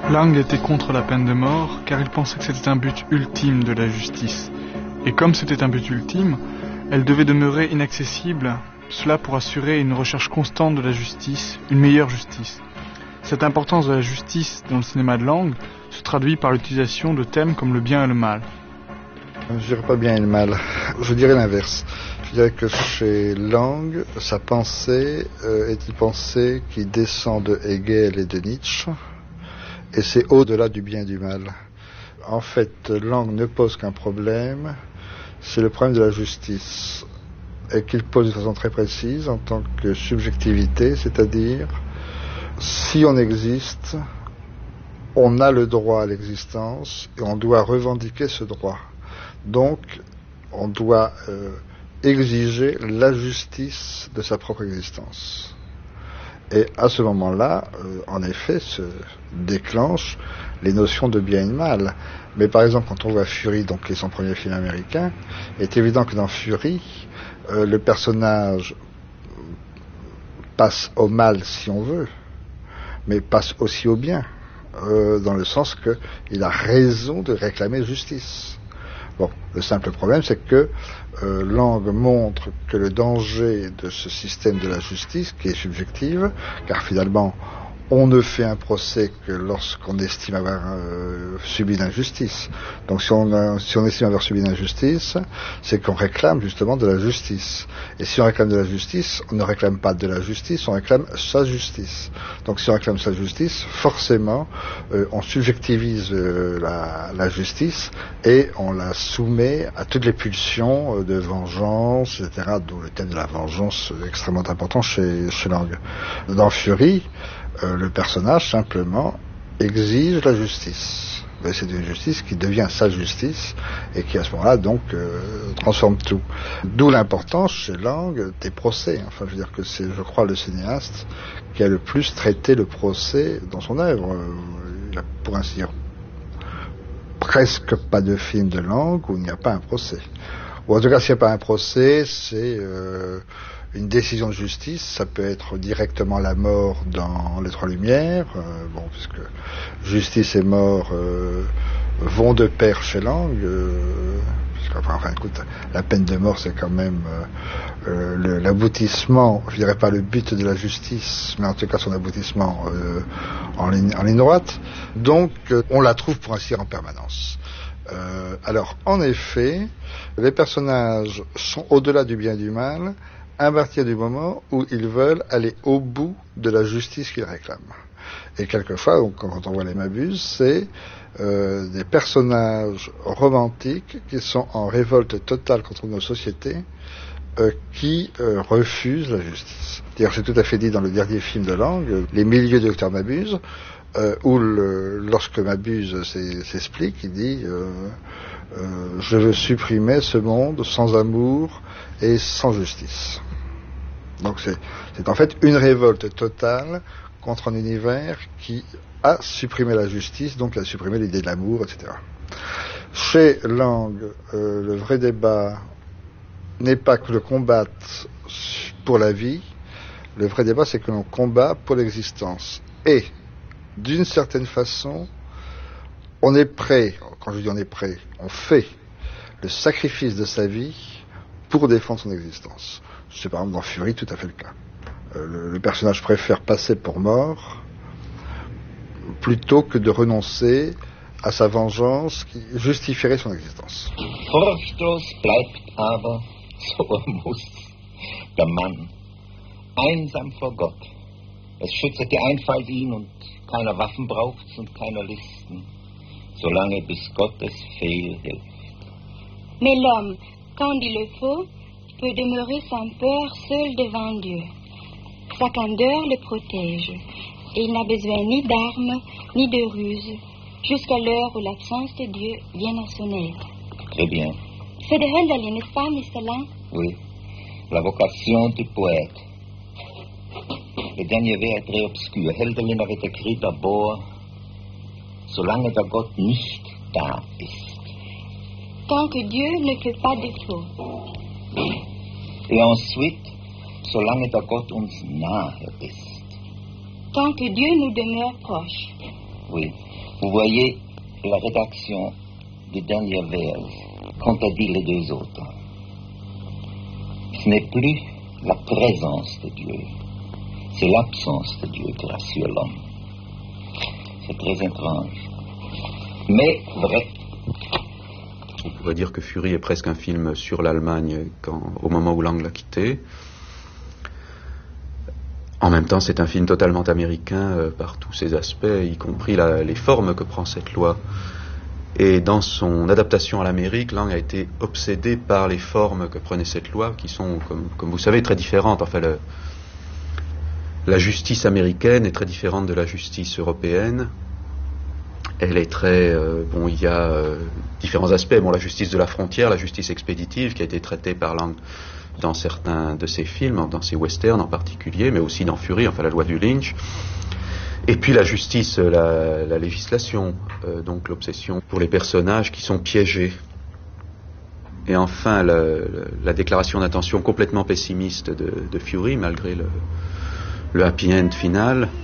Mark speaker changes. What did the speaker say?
Speaker 1: Lang était contre la peine de mort car il pensait que c'était un but ultime de la justice. Et comme c'était un but ultime, elle devait demeurer inaccessible, cela pour assurer une recherche constante de la justice, une meilleure justice. Cette importance de la justice dans le cinéma de Lang se traduit par l'utilisation de thèmes comme le bien et le mal.
Speaker 2: Je dirais pas bien et le mal, je dirais l'inverse. Je dirais que chez Lang, sa pensée est une pensée qui descend de Hegel et de Nietzsche, et c'est au-delà du bien et du mal. En fait, Lang ne pose qu'un problème, c'est le problème de la justice, et qu'il pose de façon très précise en tant que subjectivité, c'est-à-dire, si on existe, on a le droit à l'existence, et on doit revendiquer ce droit. Donc, on doit exiger la justice de sa propre existence. Et à ce moment-là, en effet, se déclenchent les notions de bien et de mal. Mais par exemple, quand on voit Fury, donc qui est son premier film américain, il est évident que dans Fury, le personnage passe au mal si on veut, mais passe aussi au bien, dans le sens qu'il a raison de réclamer justice. Bon, le simple problème, c'est que Lang montre que le danger de ce système de la justice, qui est subjective, car finalement, on ne fait un procès que lorsqu'on estime avoir subi l'injustice. Donc si on estime avoir subi l'injustice, c'est qu'on réclame justement de la justice. Et si on réclame de la justice, on ne réclame pas de la justice, on réclame sa justice. Donc si on réclame sa justice, forcément, on subjectivise la justice et on la soumet à toutes les pulsions de vengeance, etc. D'où le thème de la vengeance extrêmement important chez Lang. Dans Fury, le personnage simplement exige la justice. C'est une justice qui devient sa justice et qui à ce moment-là donc transforme tout. D'où l'importance chez Lang des procès. Enfin, je veux dire que c'est, je crois, le cinéaste qui a le plus traité le procès dans son œuvre. Il y a, pour ainsi dire, presque pas de film de Lang où il n'y a pas un procès. Ou en tout cas, s'il n'y a pas un procès, c'est une décision de justice. Ça peut être directement la mort dans Les Trois Lumières, puisque justice et mort vont de pair chez Lang, écoute, la peine de mort, c'est quand même l'aboutissement, je dirais pas le but de la justice, mais en tout cas son aboutissement en ligne droite. Donc, on la trouve pour ainsi dire en permanence. Alors, en effet, les personnages sont au-delà du bien et du mal, à partir du moment où ils veulent aller au bout de la justice qu'ils réclament. Et quelquefois, quand on voit les Mabuse, c'est des personnages romantiques qui sont en révolte totale contre nos sociétés, qui refusent la justice. C'est-à-dire, c'est tout à fait dit dans le dernier film de Lang, Les milieux de Dr Mabuse, où lorsque Mabuse s'explique, il dit je veux supprimer ce monde sans amour et sans justice. Donc c'est en fait une révolte totale contre un univers qui a supprimé la justice, donc a supprimé l'idée de l'amour, etc. Chez Lang, le vrai débat n'est pas que l'on combatte pour la vie, le vrai débat c'est que l'on combat pour l'existence. Et d'une certaine façon, on est prêt, quand je dis on est prêt, on fait le sacrifice de sa vie pour défendre son existence. C'est par exemple dans Fury tout à fait le cas. Le personnage préfère passer pour mort plutôt que de renoncer à sa vengeance qui justifierait son existence.
Speaker 3: Furchtlos bleibt aber, so muss der Mann, einsam vor Gott. Es schützt die Einfalt ihn und keiner Waffen braucht's und keiner Listen, solange bis Gottes Fehl hilft.
Speaker 4: Mais l'homme, quand il le faut, peut demeurer sans peur seul devant Dieu. Sa candeur le protège, et il n'a besoin ni d'armes, ni de ruses, jusqu'à l'heure où l'absence de Dieu vient à son aide.
Speaker 3: Très bien.
Speaker 4: C'est de Hölderlin, n'est-ce pas, Mr. Lang?
Speaker 3: Oui, la vocation du poète. Le dernier vers est très obscur. Hölderlin avait écrit d'abord, solange der Gott nicht da ist.
Speaker 4: Tant que Dieu ne fait pas défaut.
Speaker 3: Et ensuite, solange der Gott uns nahe ist.
Speaker 4: Tant que Dieu nous demeure proche.
Speaker 3: Oui. Vous voyez, la rédaction du dernier vers contredit les deux autres. Ce n'est plus la présence de Dieu, c'est l'absence de Dieu qui rassure l'homme. C'est très étrange, mais vrai.
Speaker 5: On pourrait dire que Fury est presque un film sur l'Allemagne au moment où Lang l'a quitté. En même temps, c'est un film totalement américain par tous ses aspects, y compris les formes que prend cette loi. Et dans son adaptation à l'Amérique, Lang a été obsédé par les formes que prenait cette loi, qui sont, comme vous savez, très différentes. Enfin, la justice américaine est très différente de la justice européenne. Elle est très... il y a différents aspects. Bon, la justice de la frontière, la justice expéditive, qui a été traitée par Lang dans certains de ses films, dans ses westerns en particulier, mais aussi dans Fury, enfin la loi du Lynch. Et puis la justice, la législation, donc l'obsession pour les personnages qui sont piégés. Et enfin, la déclaration d'intention complètement pessimiste de Fury, malgré le happy end final.